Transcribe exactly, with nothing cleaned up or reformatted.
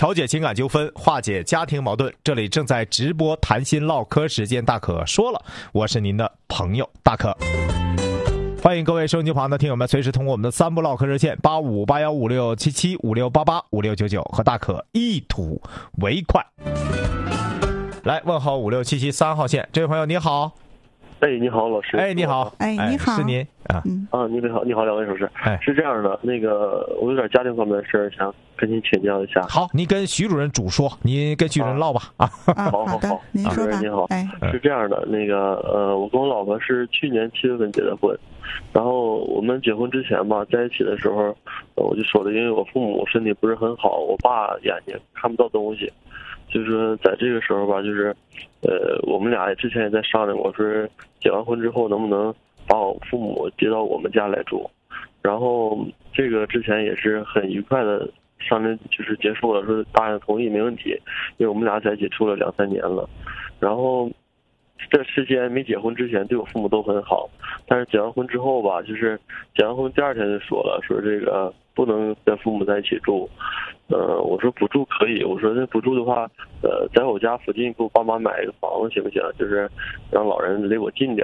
调解情感纠纷，化解家庭矛盾。这里正在直播谈心唠嗑时间，大可说了，我是您的朋友大可。欢迎各位收音机旁的听友们，随时通过我们的三部唠嗑热线八五八幺五六七七五六八八五六九九和大可一吐为快。来问候五六七七三号线，这位朋友你好。 哎，你好，老师。 哎，你好。 哎，你好。 是您啊。 嗯啊，你好，你好，两位老师。 哎， 是这样的，那个我有点家庭方面的事儿，想跟您请教一下。 好，您跟徐主任主说，您跟徐主任唠吧。啊， 啊好好好， 您说吧。 您好， 哎， 是这样的，那个呃，我跟我老婆是去年七月份结的婚，然后我们结婚之前吧，在一起的时候，呃我就说了，因为我父母身体不是很好，我爸眼睛看不到东西。就是说，在这个时候吧，就是，呃，我们俩之前也在商量过，说结完婚之后能不能把我父母接到我们家来住，然后这个之前也是很愉快的商量，就是结束了，说答应同意没问题，因为我们俩在一起处了两三年了，然后这期间没结婚之前对我父母都很好，但是结完婚之后吧，就是结完婚第二天就说了，说这个不能跟父母在一起住。呃，我说不住可以，我说那不住的话，呃，在我家附近给我爸妈买一个房子行不行？就是让老人离我近点。